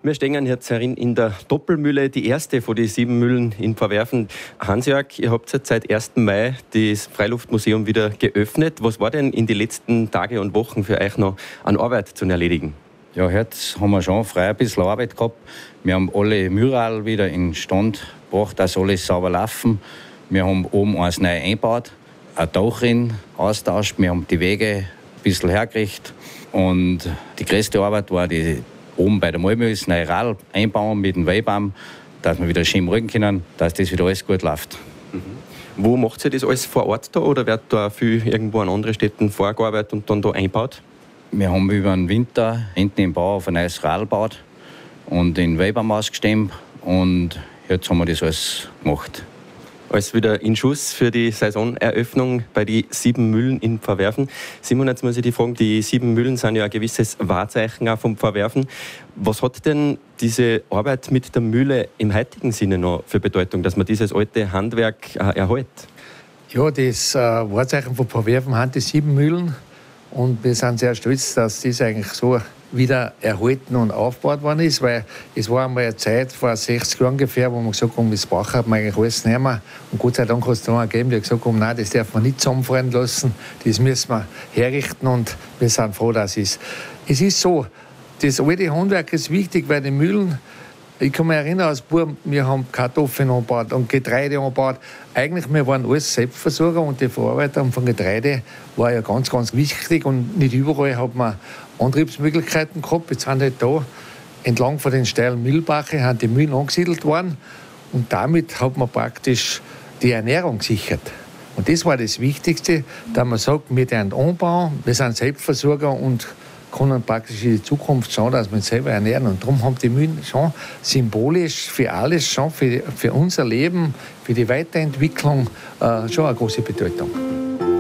Wir stehen jetzt in der Doppelmühle, die erste von den 7 Mühlen in Pfarrwerfen. Hans-Jörg, ihr habt jetzt seit 1. Mai das Freiluftmuseum wieder geöffnet. Was war denn in den letzten Tagen und Wochen für euch noch an Arbeit zu erledigen? Ja, jetzt haben wir schon frei ein bisschen Arbeit gehabt. Wir haben alle Müral wieder in Stand gebracht, dass alles sauber laufen. Wir haben oben eins neu eingebaut, ein Dachrinne austauscht. Wir haben die Wege ein bisschen hergerichtet. Und die größte Arbeit war die oben bei der Malmühle das neue Rad einbauen mit dem Weihbaum, dass wir wieder schön rücken können, dass das wieder alles gut läuft. Wo macht ihr das alles vor Ort da oder wird da viel irgendwo an anderen Städten vorgearbeitet und dann da eingebaut? Wir haben über den Winter hinten im Bau auf ein neues Rad gebaut und den Weihbaum ausgestemmt und jetzt haben wir das alles gemacht. Alles wieder in Schuss für die Saisoneröffnung bei den 7 Mühlen in Pfarrwerfen. Simon, jetzt muss ich dich fragen, die 7 Mühlen sind ja ein gewisses Wahrzeichen auch vom Pfarrwerfen. Was hat denn diese Arbeit mit der Mühle im heutigen Sinne noch für Bedeutung, dass man dieses alte Handwerk erhält? Ja, das Wahrzeichen von Pfarrwerfen haben die 7 Mühlen und wir sind sehr stolz, dass das eigentlich so wieder erhalten und aufgebaut worden ist, weil es war einmal eine Zeit, vor 60 Jahren ungefähr, wo man gesagt haben, das braucht man eigentlich alles nicht mehr. Und Gott sei Dank hat es dann gegeben, die gesagt haben, nein, das darf man nicht zusammenfallen lassen, das müssen wir herrichten und wir sind froh, dass es ist so, das alte Handwerk ist wichtig, weil die Mühlen, ich kann mich erinnern, als Bub, wir haben Kartoffeln angebaut und Getreide angebaut. Eigentlich, wir waren alles Selbstversorger und die Verarbeitung von Getreide war ja ganz, ganz wichtig und nicht überall hat man Antriebsmöglichkeiten gehabt. Jetzt sind halt da entlang von den steilen Mühlbachen haben die Mühlen angesiedelt worden und damit hat man praktisch die Ernährung gesichert. Und das war das Wichtigste, dass man sagt, wir werden anbauen, wir sind Selbstversorger und können praktisch in die Zukunft schauen, dass wir uns selber ernähren. Und darum haben die Mühlen schon symbolisch für alles, schon für unser Leben, für die Weiterentwicklung schon eine große Bedeutung.